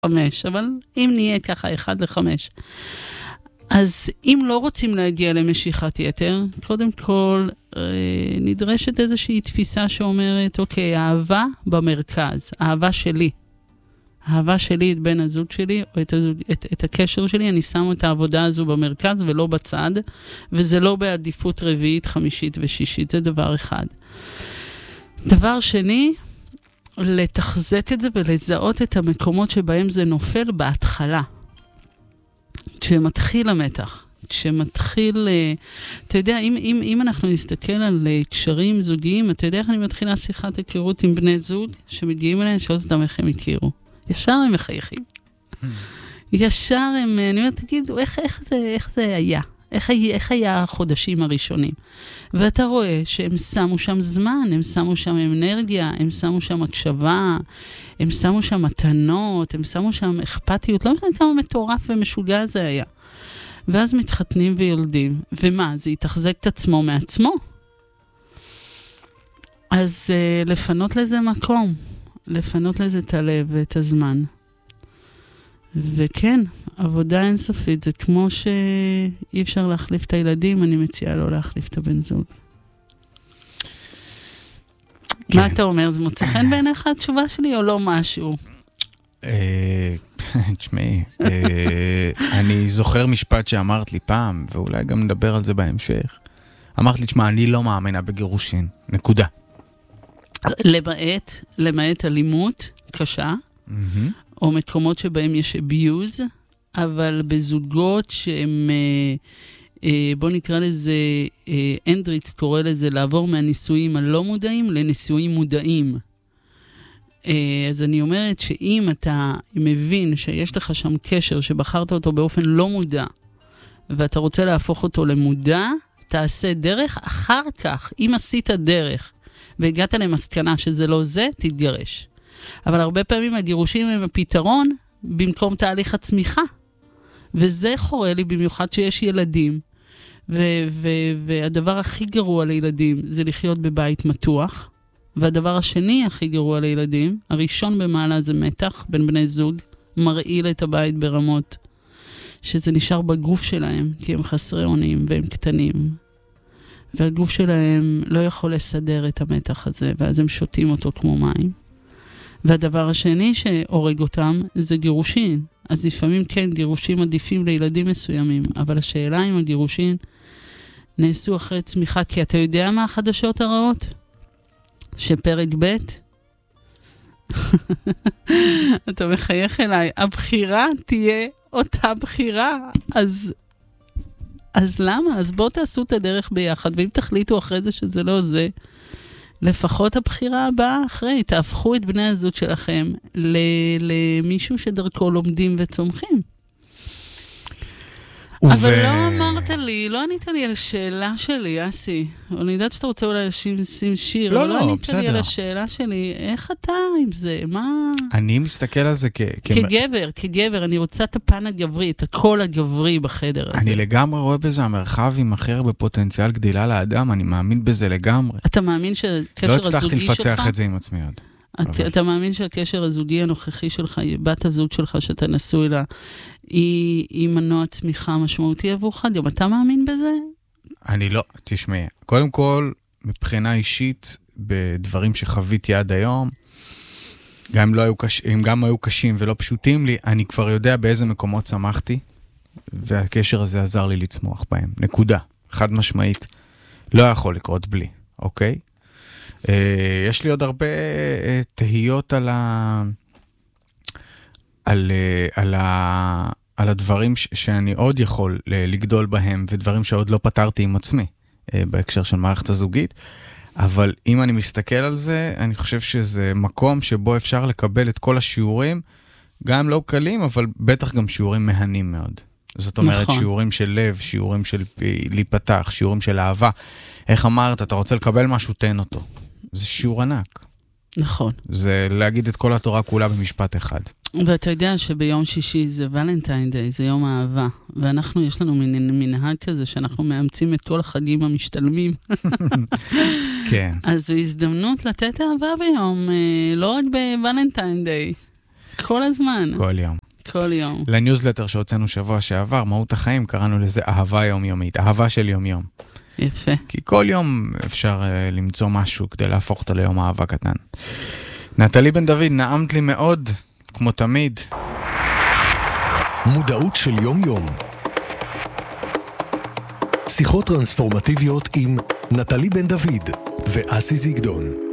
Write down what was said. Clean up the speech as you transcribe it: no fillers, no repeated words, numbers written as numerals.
5, אבל אם נהיה ככה 1-5. אז אם לא רוצים להגיע למשיכת יתר, קודם כל נדרשת איזושהי תפיסה שאומרת, אוקיי, אהבה במרכז, אהבה שלי. האהבה שלי את בן הזוג שלי, או את הקשר שלי, אני שם את העבודה הזו במרכז ולא בצד, וזה לא בעדיפות רביעית, חמישית ושישית, זה דבר אחד. דבר שני, לתחזק את זה ולזהות את המקומות שבהם זה נופל בהתחלה. כשמתחיל המתח, כשמתחיל, אתה יודע, אם אנחנו נסתכל על קשרים זוגיים, אתה יודע איך אני מתחילה שיחת היכרות עם בני זוג, שמגיעים אליהם, שואלת אותם איך הם הכירו. ישר הם מחייכים. ישר הם, אני אומרת, תגידו, איך זה היה? איך היה החודשים הראשונים? ואתה רואה שהם שמו שם זמן, הם שמו שם אנרגיה, הם שמו שם הקשבה, הם שמו שם מתנות, הם שמו שם אכפתיות, לא יודעת כמה מטורף ומשוגע זה היה. ואז מתחתנים וילדים. ומה? זה יתחזק את עצמו מעצמו? אז לפנות לזה מקום, לפנות לזה את הלב ואת הזמן. וכן, עבודה אינסופית, זה כמו שאי אפשר להחליף את הילדים, אני מציעה לא להחליף את הבן זוג. כן. מה אתה אומר? זה מוצא חן בעיניך התשובה שלי או לא משהו? תשמעי, אני זוכר משפט שאמרת לי פעם, ואולי גם נדבר על זה בהמשך. אמרת לי, תשמע, אני לא מאמינה בגירושין, נקודה. למעט אלימות קשה, או מקומות שבהם יש abuse, אבל בזוגות שהם, בוא נקרא לזה, אנדריץ קורא לזה לעבור מהנישואים הלא מודעים לנישואים מודעים. אז אני אומרת שאם אתה מבין שיש לך שם קשר שבחרת אותו באופן לא מודע, ואתה רוצה להפוך אותו למודע, תעשה דרך אחר כך. אם עשית דרך והגעת למסקנה שזה לא זה, תתגרש. אבל הרבה פעמים הגירושים הם הפתרון במקום תהליך הצמיחה. וזה חורה לי במיוחד שיש ילדים. והדבר הכי גרוע לילדים זה לחיות בבית מתוח. והדבר השני הכי גרוע לילדים, הראשון במעלה זה מתח בין בני זוג, מרעיל את הבית ברמות, שזה נשאר בגוף שלהם, כי הם חסרי אונים והם קטנים. והגוף שלהם לא יכול לסדר את המתח הזה, ואז הם שותים אותו כמו מים. והדבר השני שהורג אותם זה גירושין. אז לפעמים כן, גירושים עדיפים לילדים מסוימים, אבל השאלה אם הגירושים נעשו אחרי צמיחה, כי אתה יודע מה החדשות הרעות? שפרק ב' אתה מחייך אליי, הבחירה תהיה אותה בחירה, אז למה? אז בואו תעשו את הדרך ביחד, ואם תחליטו אחרי זה שזה לא זה, לפחות הבחירה הבאה אחרי, תהפכו את בני הזוג שלכם למישהו שדרכו לומדים וצומחים. אבל לא אמרת לי, לא ענית לי על השאלה שלי, אסי. אני יודעת שאתה רוצה אולי לשים שיר, אבל לא ענית לי על השאלה שלי. איך אתה עם זה? מה? אני מסתכל על זה כגבר, אני רוצה את הפן הגברי, את הקול הגברי בחדר הזה. אני לגמרי רואה בזה, המרחב עם אחר בפוטנציאל גדילה לאדם, אני מאמין בזה לגמרי. אתה מאמין שהקשר הזוגי שלך... לא הצלחתי לפצח את זה עם עצמי עוד. אתה מאמין שהקשר הזוגי הנוכחי שלך, בת הזוג שלך שאתה נשוי לה, היא מנוע צמיחה משמעותי עבורך? גם אתה מאמין בזה? אני לא, תשמעי. קודם כל, מבחינה אישית, בדברים שחוויתי עד היום, גם אם היו קשים ולא פשוטים לי, אני כבר יודע באיזה מקומות צמחתי, והקשר הזה עזר לי לצמוח בהם. נקודה. חד משמעית. לא יכול לקרות בלי, אוקיי? יש לי עוד הרבה תהיות על הדברים שאני עוד יכול לגדול בהם, ודברים שעוד לא פתרתי עם עצמי, בהקשר של מערכת הזוגית. אבל אם אני מסתכל על זה, אני חושב שזה מקום שבו אפשר לקבל את כל השיעורים, גם לא קלים, אבל בטח גם שיעורים מהנים מאוד. זאת אומרת, נכון. שיעורים של לב, שיעורים של להיפתח, שיעורים של אהבה. איך אמרת, אתה רוצה לקבל משהו, תן אותו. זה שיעור ענק. נכון. זה להגיד את כל התורה כולה במשפט אחד. ואתה יודע שביום שישי זה ולנטיין דיי, זה יום האהבה. ואנחנו, יש לנו מנהג כזה שאנחנו מאמצים את כל החגים המשתלמים. כן. אז זו הזדמנות לתת אהבה ביום, לא רק בוולנטיין דיי. כל הזמן. כל יום. כל יום. לניוזלטר שהוצאנו שבוע שעבר, מהות החיים, קראנו לזה אהבה יומיומית, אהבה של יום-יום. יפה. כי כל יום אפשר למצוא משהו כדי להפוך אותו ליום אהבה קטן. נטלי בן דוד, נעמת לי מאוד, כמו תמיד. מודעות של יום-יום. שיחות טרנספורמטיביות עם נטלי בן דוד ואסי זיגדון.